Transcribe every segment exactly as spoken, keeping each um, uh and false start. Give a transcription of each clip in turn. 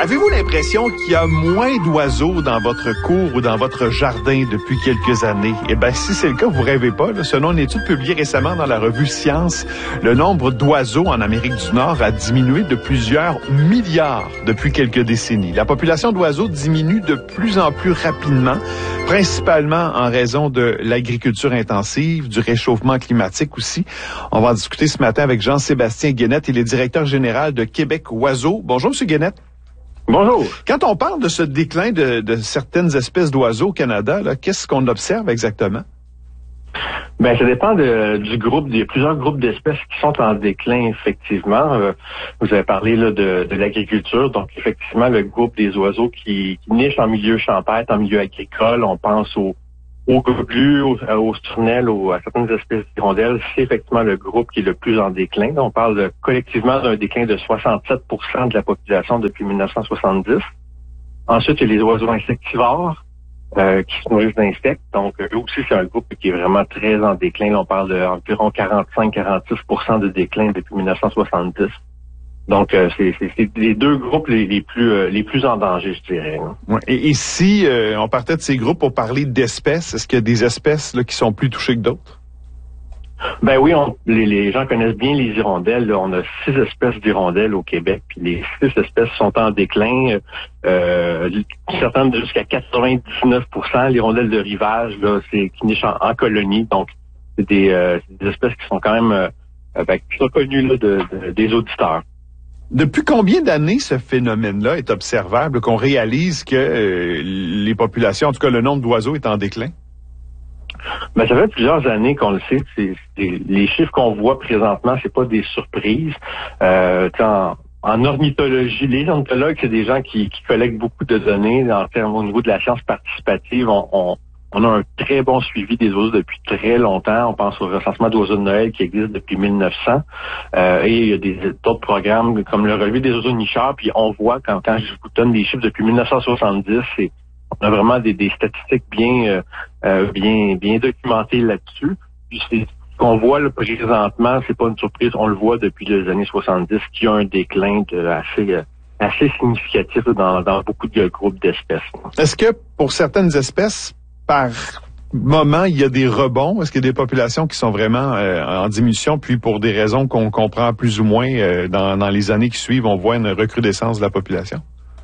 Avez-vous l'impression qu'il y a moins d'oiseaux dans votre cour ou dans votre jardin depuis quelques années? Eh bien, si c'est le cas, vous rêvez pas. Là, selon une étude publiée récemment dans la revue Science, le nombre d'oiseaux en Amérique du Nord a diminué de plusieurs milliards depuis quelques décennies. La population d'oiseaux diminue de plus en plus rapidement, principalement en raison de l'agriculture intensive, du réchauffement climatique aussi. On va en discuter ce matin avec Jean-Sébastien Guénette. Il est directeur général de Québec Oiseaux. Bonjour, M. Guénette. Bonjour. Quand on parle de ce déclin de, de certaines espèces d'oiseaux au Canada, là, qu'est-ce qu'on observe exactement? Ben, ça dépend de, du groupe. Il y a plusieurs groupes d'espèces qui sont en déclin, effectivement. Euh, vous avez parlé là, de, de l'agriculture. Donc, effectivement, le groupe des oiseaux qui, qui nichent en milieu champêtre, en milieu agricole, on pense aux Aux gobelus, aux, aux sturnelles, aux, à certaines espèces d'hirondelles, c'est effectivement le groupe qui est le plus en déclin. On parle de, collectivement d'un déclin de soixante-sept pour cent de la population depuis mille neuf cent soixante-dix. Ensuite, il y a les oiseaux insectivores euh, qui se nourrissent d'insectes. Donc, eux aussi, c'est un groupe qui est vraiment très en déclin. Là, on parle d'environ quarante-cinq à quarante-six pour cent de déclin depuis mille neuf cent soixante-dix. Donc, euh, c'est, c'est, c'est les deux groupes les, les plus euh, les plus en danger, je dirais. Ouais. Et, et si euh, on partait de ces groupes pour parler d'espèces, est-ce qu'il y a des espèces là, qui sont plus touchées que d'autres? Ben oui, on, les, les gens connaissent bien les hirondelles. Là. On a six espèces d'hirondelles au Québec, puis les six espèces sont en déclin. Euh, certaines de jusqu'à quatre-vingt-dix-neuf pour cent. L'hirondelle de rivage, là, c'est qui niche en, en colonie. Donc, c'est des, euh, des espèces qui sont quand même euh, ben, qui sont connues là, de, de, des auditeurs. Depuis combien d'années ce phénomène-là est observable, qu'on réalise que euh, les populations, en tout cas le nombre d'oiseaux est en déclin? Ben, ça fait plusieurs années qu'on le sait. C'est, c'est, les chiffres qu'on voit présentement, c'est pas des surprises. Euh, en, en ornithologie, les ornithologues, c'est des gens qui, qui collectent beaucoup de données en termes au niveau de la science participative. On, on, on a un très bon suivi des oiseaux depuis très longtemps. On pense au recensement d'oiseaux de Noël qui existe depuis mille neuf cents. Euh, et il y a des, d'autres programmes comme le relevé des oiseaux nicheurs. Puis on voit, quand, quand je vous donne des chiffres depuis mille neuf cent soixante-dix, c'est, on a vraiment des, des statistiques bien, euh, bien, bien documentées là-dessus. Puis c'est ce qu'on voit là, présentement, c'est pas une surprise. On le voit depuis les années soixante-dix qu'il y a un déclin de, assez... Euh, assez significatif dans, dans beaucoup de groupes d'espèces. Est-ce que pour certaines espèces, par moment, il y a des rebonds? Est-ce qu'il y a des populations qui sont vraiment euh, en diminution, puis pour des raisons qu'on comprend plus ou moins euh, dans, dans les années qui suivent, on voit une recrudescence de la population?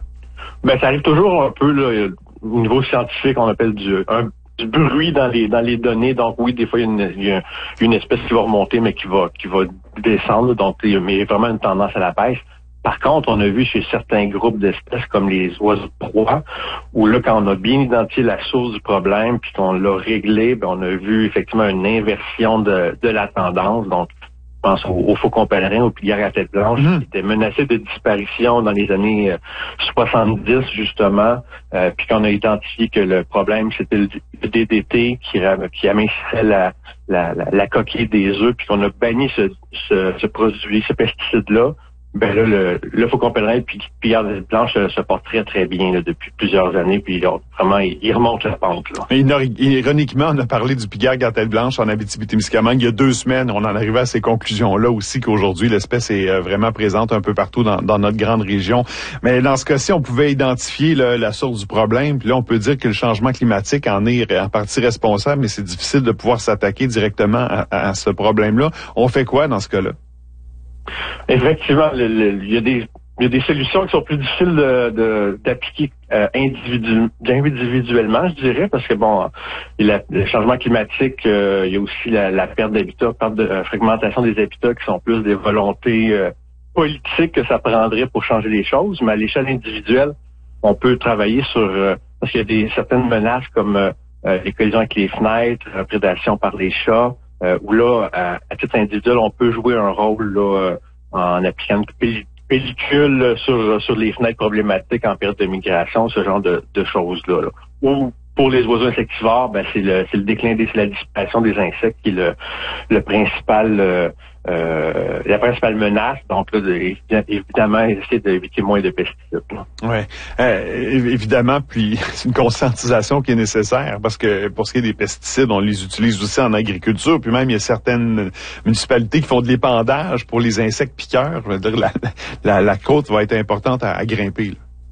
Ben, ça arrive toujours un peu là, au niveau scientifique, on appelle du, un, du bruit dans les dans les données. Donc oui, des fois, il y a une, il y a une espèce qui va remonter, mais qui va qui va descendre. Donc, il y a vraiment une tendance à la baisse. Par contre, on a vu chez certains groupes d'espèces comme les oiseaux de proie, où là, quand on a bien identifié la source du problème, puis qu'on l'a réglé, ben, on a vu effectivement une inversion de, de la tendance. Donc, je pense au, au faucon pèlerin, au pigargue à tête blanche, mmh. qui était menacé de disparition dans les années euh, soixante-dix, justement, euh, puis qu'on a identifié que le problème, c'était le, le D D T qui, qui amincissait la, la, la, la coquille des œufs, puis qu'on a banni ce, ce, ce produit, ce pesticide-là. Ben là, le, le faucon pèlerin puis pigargue blanche se porte très, très bien là, depuis plusieurs années, puis là, vraiment, il, il remonte la pente. Là. Mais ironiquement, on a parlé du pigargue à tête blanche en Abitibi-Témiscamingue il y a deux semaines. On en arrivait à ces conclusions-là aussi, qu'aujourd'hui, l'espèce est vraiment présente un peu partout dans, dans notre grande région. Mais dans ce cas-ci, on pouvait identifier là, la source du problème, puis là, on peut dire que le changement climatique en est en partie responsable, mais c'est difficile de pouvoir s'attaquer directement à, à ce problème-là. On fait quoi dans ce cas-là? Effectivement, il y a des il y a des solutions qui sont plus difficiles de, de d'appliquer euh, individu, individuellement, je dirais, parce que bon, il y a le changement climatique, euh, il y a aussi la, la perte d'habitat, la perte de euh, fragmentation des habitats qui sont plus des volontés euh, politiques que ça prendrait pour changer les choses, mais à l'échelle individuelle, on peut travailler sur euh, parce qu'il y a des certaines menaces comme euh, les collisions avec les fenêtres, la prédation par les chats. Euh, où là, à, à titre individuel, on peut jouer un rôle là, euh, en appliquant une pellicule sur, sur les fenêtres problématiques en période de migration, ce genre de, de choses-là. Là. Ou pour les oiseaux insectivores, ben, c'est le c'est le déclin des c'est la disparition des insectes qui est le, le principal euh, euh, la principale menace. Donc là, de, évidemment, essayer d'éviter moins de pesticides. Oui, euh, évidemment, puis c'est une conscientisation qui est nécessaire parce que pour ce qui est des pesticides, on les utilise aussi en agriculture, puis même il y a certaines municipalités qui font de l'épandage pour les insectes piqueurs. Je veux dire, la, la, la côte va être importante à, à grimper. Là.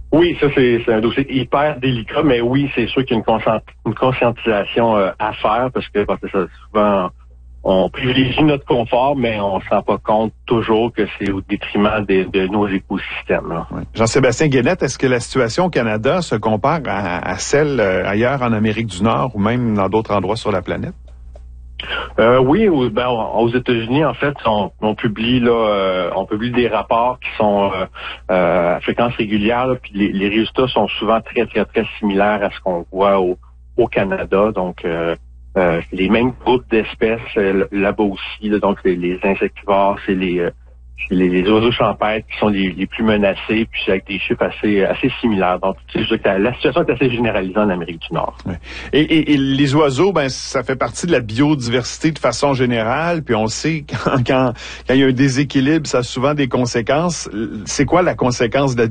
Oui, ça c'est, c'est un dossier hyper délicat, mais oui, c'est sûr qu'il y a une, conscient, une conscientisation euh, à faire parce que parce que ça, souvent on privilégie notre confort, mais on ne se rend pas compte toujours que c'est au détriment de, de nos écosystèmes. Là. Oui. Jean-Sébastien Guenette, est-ce que la situation au Canada se compare à, à celle euh, ailleurs en Amérique du Nord ou même dans d'autres endroits sur la planète? Euh, oui, aux, ben, aux États-Unis, en fait, on, on publie là, euh, on publie des rapports qui sont euh, euh, à fréquence régulière, là, puis les, les résultats sont souvent très, très, très similaires à ce qu'on voit au, au Canada. Donc, euh, euh, les mêmes groupes d'espèces euh, là-bas aussi. Là, donc, c'est les insectivores, c'est les, euh, les, les oiseaux champêtres qui sont les, les plus menacés, puis c'est avec des chiffres assez, assez similaires. Donc, c'est juste que la situation est assez généralisée en Amérique du Nord. Ouais. Et, et, et les oiseaux, ben, ça fait partie de la biodiversité de façon générale, puis on sait quand, quand, quand il y a un déséquilibre, ça a souvent des conséquences. C'est quoi la conséquence de la